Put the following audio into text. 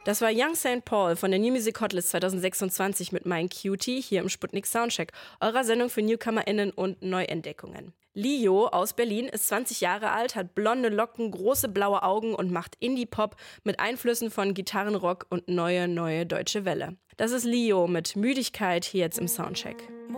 Das war Young St. Paul von der New Music Hotlist 2026 mit Mein Cutie hier im Sputnik Soundcheck, eurer Sendung für NewcomerInnen und Neuentdeckungen. Lio aus Berlin ist 20 Jahre alt, hat blonde Locken, große blaue Augen und macht Indie-Pop mit Einflüssen von Gitarrenrock und neue deutsche Welle. Das ist Lio mit Müdigkeit hier jetzt im Soundcheck.